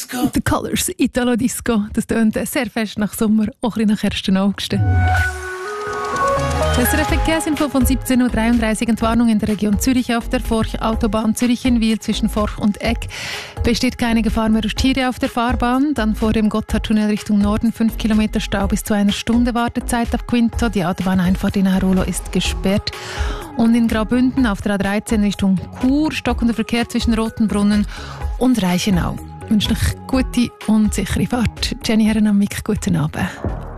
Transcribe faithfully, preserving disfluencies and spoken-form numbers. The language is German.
The Colors, Italo Disco. Das tönt sehr fest nach Sommer, auch ein bisschen nach ersten August. Das ist eine Verkehrsinfo von siebzehn Uhr dreiunddreißig. Entwarnung in der Region Zürich auf der Forch-Autobahn Zürich-Hinwil zwischen Forch und Egg. Besteht keine Gefahr mehr durch Tiere auf der Fahrbahn. Dann vor dem Gotthardtunnel Richtung Norden fünf Kilometer Stau bis zu einer Stunde Wartezeit auf Quinto. Die Autobahneinfahrt in Airolo ist gesperrt. Und in Graubünden auf der A dreizehn Richtung Chur stockender Verkehr zwischen Rotenbrunnen und Reichenau. Ich wünsche euch gute und sichere Fahrt. Jenny Herrenamik, guten Abend.